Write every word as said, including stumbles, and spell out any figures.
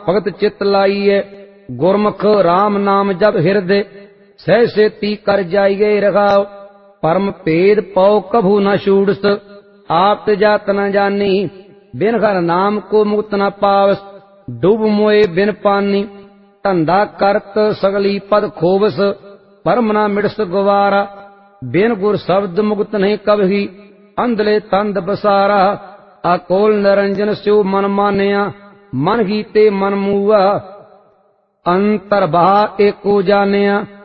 भगत चित लाइए, गुरमुख राम नाम जब हिरदे, सह सेती कर जाइए रखाओ। परम भेद पौ कभू न छूटस, आप जात न जानी, बिन हर नाम को मुक्त न पावस। डूब मोए बिन पानी, धंधा करत सगली पद खोवस, परम न मिटस गवारा। बिन गुर शब्द मुक्त नहीं कभी, अंधले तंद बसारा। अकोल निरंजन स्यो मन मानिया, मन ही ते मन मुआ, अंतर बहा एको जानिया।